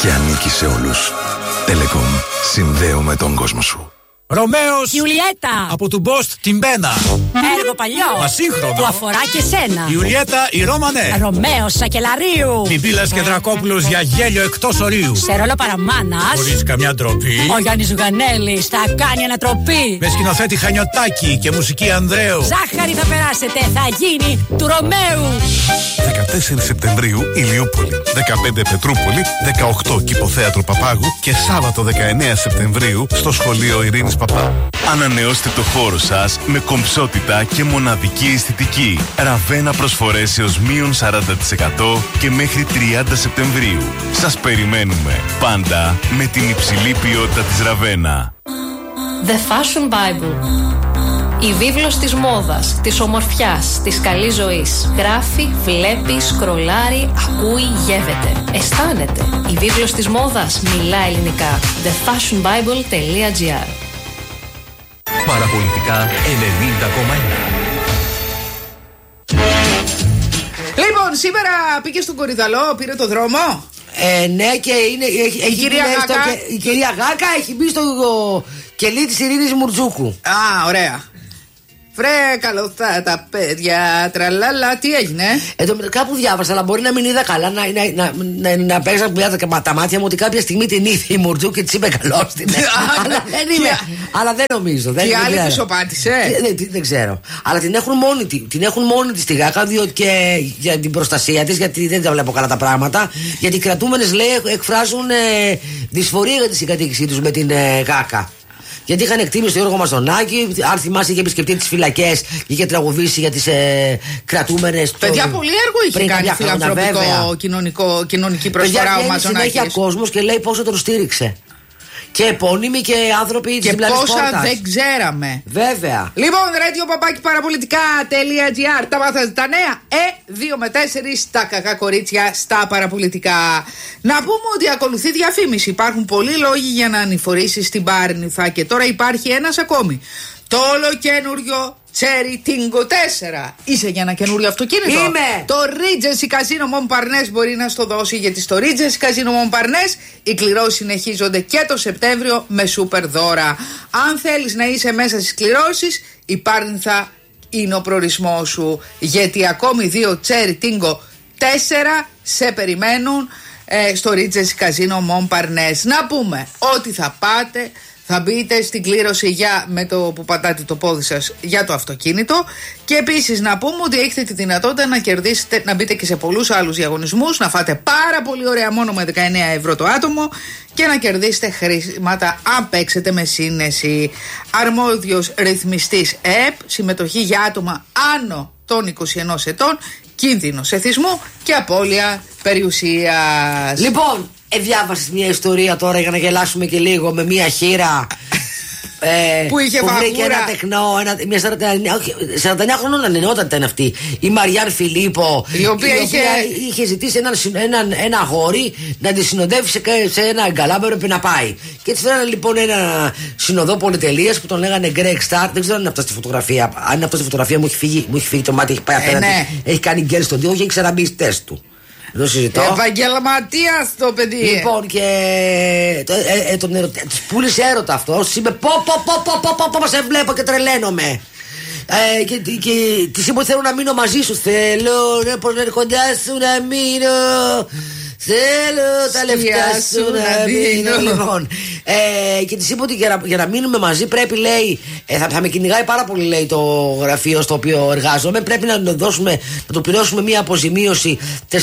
και ανήκει σε όλους. Telecom. Συνδέουμε τον κόσμο σου. Ρωμαίος Ιουλιέτα από του Μπόστ την Μπένα. Έργο παλιό ασύγχρονο που αφορά και σένα. Ιουλιέτα η Ρώμανε. Ρωμαίος Σακελαρίου. Πιπίλας και Δρακόπουλος για γέλιο εκτός ορίου. Σε ρόλο παραμάνας Χωρίς καμιά ντροπή. ο Γιάννης Ζουγανέλης θα κάνει ανατροπή. Με σκηνοθέτη Χανιωτάκη και μουσική Ανδρέου. Ζάχαρη θα περάσετε, θα γίνει του Ρωμαίου. 14 Σεπτεμβρίου Ηλιούπολη, 15 Πετρούπολη, 18 Κηποθέατρο Παπάγου και Σάββατο 19 Σεπτεμβρίου στο Σχολείο Ειρήνης Παπά. Ανανεώστε το χώρο σας με κομψότητα και μοναδική αισθητική. Ραβένα προσφορές έως μείον 40% και μέχρι 30 Σεπτεμβρίου. Σας περιμένουμε πάντα με την υψηλή ποιότητα της Ραβένα. The Fashion Bible. Η βίβλος της μόδας, της ομορφιάς, της καλής ζωής. Γράφει, βλέπει, σκρολάρει, ακούει, γεύεται. Αισθάνεται. Η βίβλος της μόδας μιλά ελληνικά. thefashionbible.gr. Παραπολιτικά 90,1. Λοιπόν, σήμερα πήγε στον Κορυδαλό, πήρε το δρόμο. Ναι, και είναι. Η κυρία Γάκα έχει μπει στο κελί της Ειρήνης Μουρτζούκου. Α, ωραία. Βρε, καλό τα παιδιά, τραλάλα, τι έγινε? Κάπου διάβασα, αλλά μπορεί να μην είδα καλά. Να παίξαν τα μάτια μου ότι κάποια στιγμή την είδε η Μουρτζούκου και της είπε καλώς την. Αλλά δεν νομίζω. Και η άλλη πισωπάτησε. Δεν ξέρω. Αλλά την έχουν μόνη της τη Γάκα, διότι και για την προστασία της, γιατί δεν τα βλέπω καλά τα πράγματα. Γιατί οι κρατούμενες, λέει, εκφράζουν δυσφορία για τη συγκατοίκησή τους με την Γάκα. Γιατί είχαν εκτίμηση στο Γιώργο Μαστονάκη, αν θυμάσαι, είχε επισκεφτεί τις φυλακές και είχε τραγουδήσει για τις κρατούμενες. Παιδιά, πολύ έργο είχε κάνει φιλανθρωπικό, κοινωνική προσφορά ο Μαστονάκης. Συνέχεια κόσμος και λέει πόσο τον στήριξε. Και επώνυμοι και άνθρωποι της διπλανής πόρτας. Και πόσα δεν ξέραμε. Βέβαια. Λοιπόν, radio-παραπολιτικά.gr. Τα μάθατε τα νέα. 2 με 4 τα κακά κορίτσια στα παραπολιτικά. Να πούμε ότι ακολουθεί διαφήμιση. Υπάρχουν πολλοί λόγοι για να ανηφορήσεις την Πάρνηθα. Και τώρα υπάρχει ένας ακόμη. Το ολοκένουργιο Cherry Tingo 4. Είσαι για ένα καινούριο αυτοκίνητο? Είμαι. Το Regency Casino Montparnasse μπορεί να στο δώσει, γιατί στο Regency Casino Montparnasse οι κληρώσεις συνεχίζονται και το Σεπτέμβριο με σούπερ δώρα. Αν θέλεις να είσαι μέσα στις κληρώσεις, η Πάρνηθα είναι ο προορισμός σου, γιατί ακόμη 2 Cherry Tingo 4 σε περιμένουν στο Regency Casino Montparnasse. Να πούμε ότι θα πάτε, θα μπείτε στην κλήρωση με το που πατάτε το πόδι σας για το αυτοκίνητο. Και επίσης να πούμε ότι έχετε τη δυνατότητα να κερδίσετε, να μπείτε και σε πολλούς άλλους διαγωνισμούς, να φάτε πάρα πολύ ωραία μόνο με 19 ευρώ το άτομο και να κερδίσετε χρήματα αν παίξετε με σύνεση. Αρμόδιος ρυθμιστής ΕΕΠ, συμμετοχή για άτομα άνω των 21 ετών, κίνδυνος εθισμού και απώλεια περιουσίας. Λοιπόν, διάβασες μια ιστορία τώρα για να γελάσουμε και λίγο, με μια χείρα που είχε που βρήκε ένα τεχνό, μια 49 χρονών νεότατη ήταν αυτή, η Μαριάν Φιλίππο, η οποία είχε ζητήσει ένα αγόρι να τη συνοδεύει σε ένα εγκαλά που έπρεπε να πάει. Και έτσι φέρανε λοιπόν ένα συνοδό πολυτελείας που τον λέγανε Greg Star. Δεν ξέρω αν είναι αυτό στη φωτογραφία. Αν είναι αυτό στη φωτογραφία, μου έχει φύγει το μάτι, έχει πάει απέναντι. Έχει κάνει γκέλ στον τοίχο και έχει ξαναμπεί στη τεστ του. Επαγγελματίας το παιδί. Λοιπόν, και της πούλησε έρωτα αυτός. Είπε πω σε βλέπω και τρελαίνομαι. Και της είπε ότι θέλω να μείνω μαζί σου. Θέλω να κοντά σου να μείνω. Θέλω τα λεφτά σου να μείνω. Λοιπόν, και της είπε ότι για να μείνουμε μαζί πρέπει, λέει, θα με κυνηγάει πάρα πολύ, λέει, το γραφείο στο οποίο εργάζομαι. Πρέπει να του πληρώσουμε μια αποζημίωση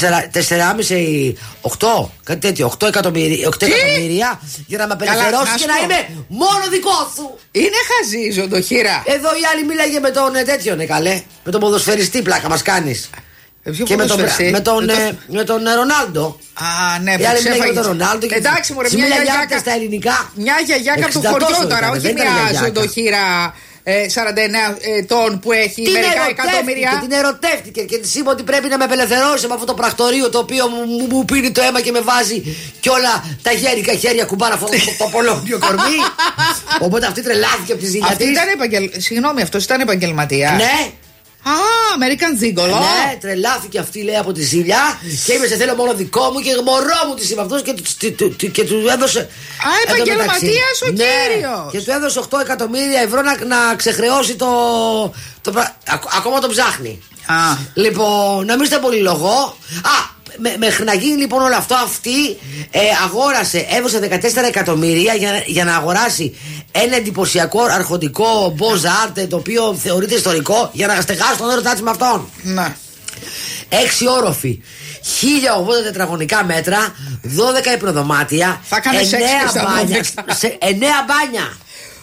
4,5-8, κάτι τέτοιο, 8 εκατομμύρια για να με απελευθερώσει και να είμαι μόνο δικό σου. Είναι χαζή η ζωντοχύρα. Εδώ η άλλη μίλαγε με τον τέτοιον, καλέ, με τον ποδοσφαιριστή, πλάκα μας κάνεις. Και με τον Ρονάλντο. Α, ναι, που ξέφαγε τον Ρονάλντο. Εντάξει, μωρέ, μια γιαγιάκα στα ελληνικά. Μια γιαγιάκα από το χωριό τώρα, όχι μια ζωντοχύρα 49 ετών που έχει μερικά εκατομμύρια. Και την ερωτεύτηκε και της είπε ότι πρέπει να με απελευθερώσει από αυτό το πρακτορείο το οποίο μου πίνει το αίμα και με βάζει και όλα τα γέρικα χέρια κουμπάρα αυτό το πολόνιο κορμί. Οπότε αυτή τρελάθηκε από τη ζήλια της. Συγγνώμη, αυτός ήταν επαγγελματίας. Ναι. Α, American Gigolo. Ναι, τρελάθηκε αυτή, λέει, από τη ζήλια. Και είπε: σε θέλω μόνο δικό μου και μωρό μου τη είπε αυτός και του έδωσε. Α, επαγγελματίας ο κύριος. Και του έδωσε 8 εκατομμύρια ευρώ να ξεχρεώσει ακόμα τον ψάχνει. Λοιπόν, να μην είστε πολύ λογό. Μέχρι να γίνει λοιπόν όλο αυτό, αυτή αγόρασε, έδωσε 14 εκατομμύρια για να αγοράσει ένα εντυπωσιακό αρχοντικό Beaux-Arts, το οποίο θεωρείται ιστορικό, για να στεγάσει τον έρωτά της με αυτόν. Ναι. 6 όροφοι, 1080 τετραγωνικά μέτρα, 12 υπνοδωμάτια, 9 μπάνια.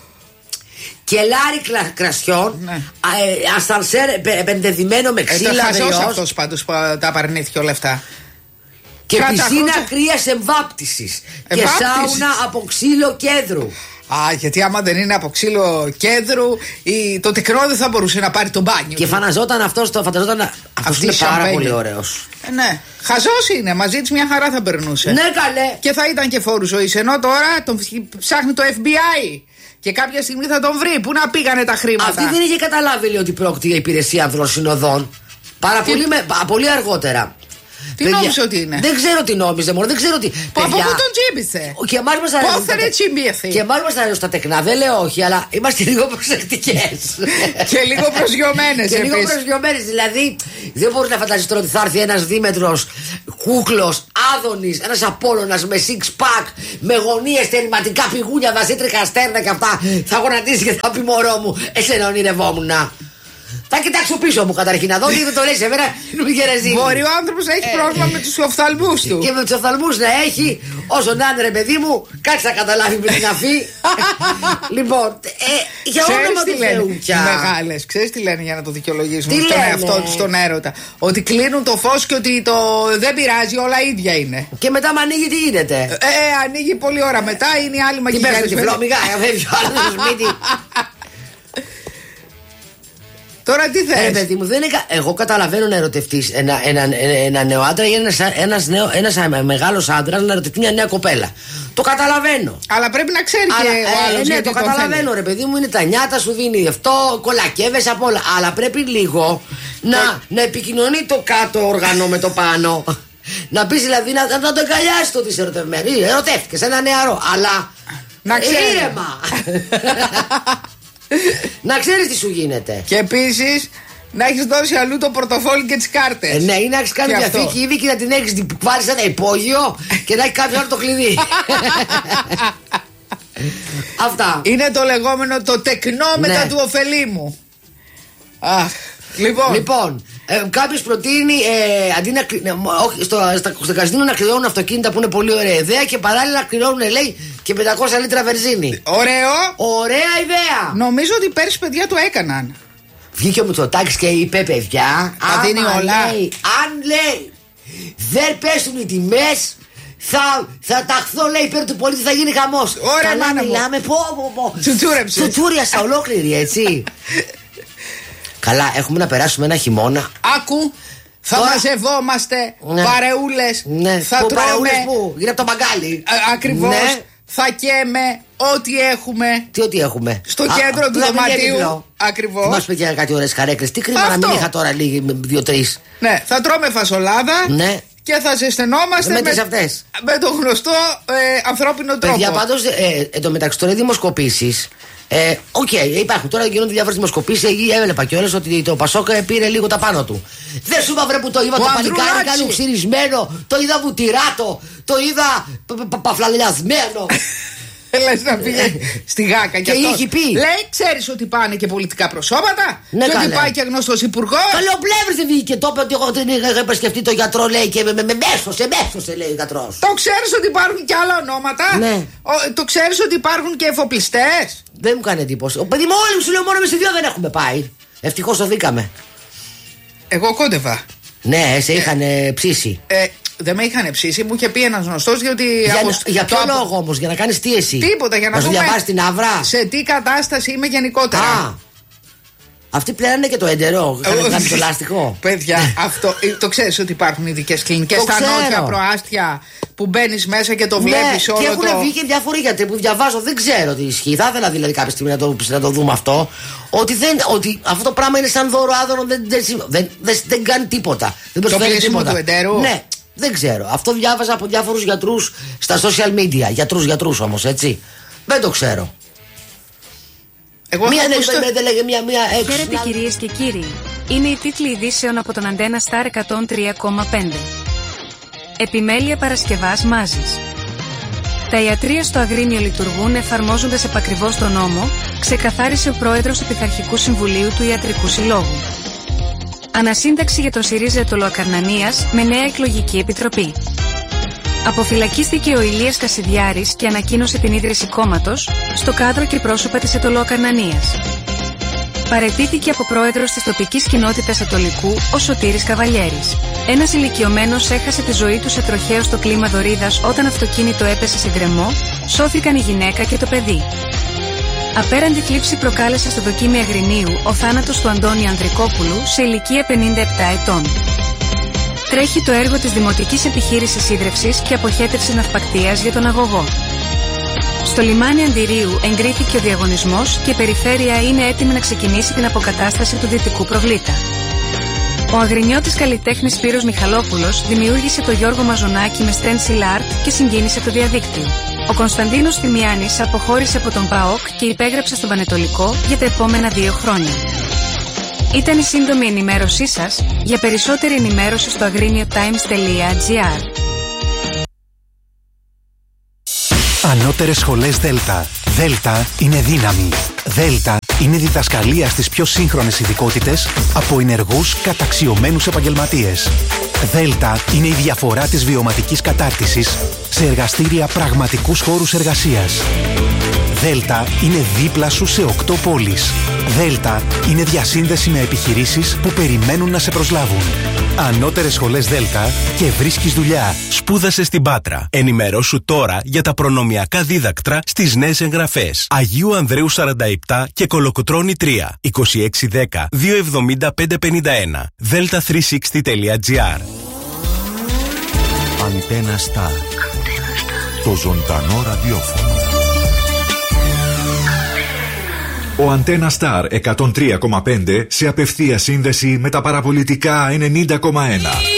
Κελάρι κρασιών, ναι. Ασανσέρ επενδεδημένο με ξύλα. Χαζός αυτός πάντως που τα απαρνήθηκε όλα αυτά. Και πισίνα κρύας εμβάπτισης. Και σάουνα από ξύλο κέδρου. Γιατί άμα δεν είναι από ξύλο κέδρου, το τεκνό δεν θα μπορούσε να πάρει το μπάνιο. Και φανταζόταν αυτός είναι πάρα πολύ ωραίος. Ναι, χαζός είναι, μαζί της μια χαρά θα περνούσε. Ναι, καλέ. Και θα ήταν και φόρου ζωής. Ενώ τώρα τον ψάχνει το FBI. Και κάποια στιγμή θα τον βρει. Πού να πήγανε τα χρήματα. Αυτή δεν είχε καταλάβει, λέει, ότι πρόκειται για υπηρεσία ανδροσυνοδών. Πολύ αργότερα. Τι νόμιζε ότι είναι? Δεν ξέρω τι νόμιζε, μόνο δεν ξέρω τι. Από πού τον τσίμπησε? Και εμάς μας αρέσουν. Και εμάς μας αρέσουν τα τεκνά, δεν λέω όχι, αλλά είμαστε λίγο προσεκτικές. Και λίγο προσγειωμένες. Και λίγο προσγειωμένες. Δηλαδή, δεν μπορείς να φανταστείς τώρα ότι θα έρθει ένας Δήμετρος κούκλος, Άδωνης, ένας Απόλλωνας με six pack, με γωνίες, τερματικά πηγούνια, δασίτρικα στέρνα και αυτά. Θα γονατίσει και θα πει μωρό μου, εσένα ονειρευόμουνα. Θα κοιτάξω πίσω μου καταρχήν να δω τι δεν το λέει σε μένα. Μπορεί ο άνθρωπος να έχει πρόβλημα με τους οφθαλμούς του. Και με τους οφθαλμούς να έχει, όσο να είναι, ρε παιδί μου, κάτσε να καταλάβει με την αφή. Λοιπόν, για όνομα του Θεού πια. Οι μεγάλες, ξέρεις τι λένε για να το δικαιολογήσουν στον εαυτό τους, στον έρωτα? Ότι κλείνουν το φως και ότι δεν πειράζει, όλα ίδια είναι. Και μετά με ανοίγει τι γίνεται? Ανοίγει πολλή ώρα μετά, είναι η άλλη μαγική. Τι παίρνει τη φλόμιγα, φεύγει ο άλλος στο σπίτι. Τώρα τι θες? Παιδί μου, δεν είναι εγώ καταλαβαίνω να ερωτευτείς ένα νέο άντρα ή ένας μεγάλος άντρας να ερωτευτεί μια νέα κοπέλα. Το καταλαβαίνω. Αλλά πρέπει να ξέρει και ο άλλος. Ναι, το καταλαβαίνω, ρε παιδί μου, είναι τα νιάτα, σου δίνει αυτό, κολακεύεσαι από όλα. Αλλά πρέπει λίγο να επικοινωνεί το κάτω όργανο με το πάνω. Να πεις δηλαδή να το εγκαλιάσει το ότι είσαι ερωτευμένη. Ερωτεύτηκες ένα νεαρό, αλλά να ξέρει. Ήρεμα. Να ξέρεις τι σου γίνεται. Και επίσης να έχεις δώσει αλλού το πορτοφόλι και τις κάρτες. Ναι, ή να έχεις κάνει διαθήκη ήδη και να την έχεις βάλει σε ένα υπόγειο και να έχει κάποιο άλλο το κλειδί. Αυτά. Είναι το λεγόμενο το τεκνό μετά του ωφελήμου. Αχ. Λοιπόν, κάποιος προτείνει αντί να στο καζίνο να κλειδώνουν αυτοκίνητα, που είναι πολύ ωραία ιδέα, και παράλληλα κλειδώνουν, λέει, και 500 λίτρα βενζίνη. Ωραία ιδέα. Νομίζω ότι πέρσι παιδιά το έκαναν. Βγήκε ο Μητσοτάκης και είπε, παιδιά, θα δίνει όλα. Αν λέει δεν πέσουν οι τιμές, θα ταχθώ, λέει, υπέρ του πολίτη, θα γίνει χαμός. Ωραία, καλά μιλάμε. Τσουτσούρια ολόκληρη, έτσι. Καλά, έχουμε να περάσουμε ένα χειμώνα. Άκου, θα μαζευόμαστε, παρεούλες, θα τρώμε. Παρεούλες πού? Είναι από το μπαγκάλι. Ακριβώς. Ναι. Θα καίμε ό,τι έχουμε. Τι ό,τι έχουμε? Στο κέντρο του δωματίου. Ακριβώς. Μας πει για κάτι ωραίες καρέκλες. Τι κρίμα να μην είχα τώρα λίγοι, 2-3. Ναι, θα τρώμε φασολάδα. Ναι. Και θα ζεσθενόμαστε με το γνωστό ανθρώπινο τρόπο. Παιδιά, πάντως, εντωμεταξύ τώρα οι δημοσκοπήσεις. Υπάρχουν τώρα, γίνονται διάφορες δημοσκοπήσεις. Έβλεπα κιόλας ότι το Πασόκ πήρε λίγο τα πάνω του. Δεν σου είπα, βρε, που το είδα το παλικάρι κάνει ξυρισμένο, το είδα βουτυράτο, το είδα παφλαλιασμένο. Λες να πήγε στη Γάκα και είχε πει. Λέει, ξέρεις ότι πάνε και πολιτικά προσώπατα. Ναι, και ότι πάει και γνωστός υπουργός. Καλοπλεύρης δεν βγήκε. Το είπε ότι εγώ δεν είχα επισκεφτεί το γιατρό, λέει, και με μέσωσε, λέει ο γιατρός. Το ξέρεις ότι υπάρχουν και άλλα ονόματα? Ναι. Το ξέρεις ότι υπάρχουν και εφοπλιστές? Δεν μου κάνει εντύπωση. Παιδί μου, όλοι μου σου λέω, μόνο εμείς οι δύο δεν έχουμε πάει. Ευτυχώς το δίκαμε. Εγώ κόντευα. Ναι, σε είχαν ψήσει. Δεν με είχαν ψήσει, μου είχε πει ένας γνωστός, διότι. Για ποιο λόγο όμως, για να κάνεις τι εσύ? Τίποτα, για να σου διαβάσει την αύρα. Σε τι κατάσταση είμαι γενικότερα. Αυτοί πλένανε και το εντερό. Είχαν το λάστιχο. Παιδιά, αυτό το ξέρεις ότι υπάρχουν ειδικές κλινικές στα νότια προάστια που μπαίνεις μέσα και το βλέπεις όλο. Και έχουν βγει και διάφοροι γιατροί που διαβάζω, δεν ξέρω τι ισχύει. Θα ήθελα δηλαδή κάποια στιγμή να το δούμε αυτό. Ότι αυτό το πράγμα είναι σαν δώρο άδωνο, δεν κάνει τίποτα. Δεν προσφέρει τίποτα. Του εντέρου. Ναι, δεν ξέρω. Αυτό διάβαζα από διάφορους γιατρούς στα social media. Γιατρούς όμως, έτσι. Δεν το ξέρω. Χαίρετε κυρίες και κύριοι. Είναι οι τίτλοι ειδήσεων από τον Αντένα Star 103,5. Επιμέλεια Παρασκευάς Μάζης. Τα ιατρεία στο Αγρίνιο λειτουργούν εφαρμόζοντας επακριβώς τον νόμο, ξεκαθάρισε ο πρόεδρος του Πειθαρχικού Συμβουλίου του Ιατρικού Συλλόγου. Ανασύνταξη για τον ΣΥΡΙΖΑ Ετωλοακαρνανίας με νέα εκλογική επιτροπή. Αποφυλακίστηκε ο Ηλίας Κασιδιάρης και ανακοίνωσε την ίδρυση κόμματος, στο κάδρο και πρόσωπα της Ετωλοακαρνανίας. Παραιτήθηκε από πρόεδρος της τοπικής κοινότητας Ετωλικού ο Σωτήρης Καβαλιέρης. Ένας ηλικιωμένος έχασε τη ζωή του σε τροχαίο στο κλίμα Δωρίδας όταν αυτοκίνητο έπεσε σε γκρεμό, σώθηκαν η γυναίκα και το παιδί. Απέραντη θλίψη προκάλεσε στο δοκίμιο Αγρινίου ο θάνατος του Αντώνη Ανδρικόπουλου σε ηλικία 57 ετών. Τρέχει το έργο της Δημοτικής Επιχείρησης Ίδρευσης και Αποχέτευση Ναυπακτείας για τον αγωγό. Στο λιμάνι Αντιρίου εγκρίθηκε ο διαγωνισμός και η περιφέρεια είναι έτοιμη να ξεκινήσει την αποκατάσταση του δυτικού προβλήτα. Ο αγρινιώτης καλλιτέχνης Σπύρος Μιχαλόπουλος δημιούργησε το Γιώργο Μαζονάκη με stencil art και συγκίνησε το διαδίκτυο. Ο Κωνσταντίνος Θημιάνης αποχώρησε από τον ΠΑΟΚ και υπέγραψε στον Πανετολικό για τα επόμενα 2 χρόνια. Ήταν η σύντομη ενημέρωσή σας. Για περισσότερη ενημέρωση στο agriniotimes.gr. Ανώτερες σχολές Δέλτα. Δέλτα είναι δύναμη. Δέλτα είναι διδασκαλία στις πιο σύγχρονες ειδικότητες από ενεργούς καταξιωμένους επαγγελματίες. Δέλτα είναι η διαφορά της βιωματικής κατάρτισης σε εργαστήρια πραγματικούς χώρους εργασίας. Δέλτα είναι δίπλα σου σε 8 πόλεις. Δέλτα είναι διασύνδεση με επιχειρήσεις που περιμένουν να σε προσλάβουν. Ανώτερες σχολές Δέλτα και βρίσκεις δουλειά. Σπούδασε στην Πάτρα. Ενημερώσου τώρα για τα προνομιακά δίδακτρα στις νέες εγγραφές. Αγίου Ανδρέου 47 και Κολοκοτρώνη 3. 2610 270 551. delta360.gr. Αντένα Star. Το ζωντανό ραδιόφωνο. Ο Αντένα Star 103,5 σε απευθεία σύνδεση με τα παραπολιτικά 90,1.